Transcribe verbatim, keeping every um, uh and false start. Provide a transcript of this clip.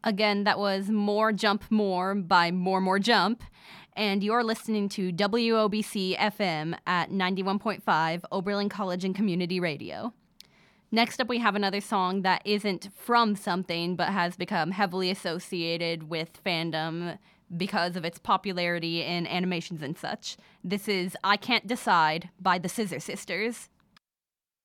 Again, that was More Jump More by More More Jump. And you're listening to W O B C F M at ninety-one point five, Oberlin College and Community Radio. Next up, we have another song that isn't from something, but has become heavily associated with fandom because of its popularity in animations and such. This is I Can't Decide by the Scissor Sisters.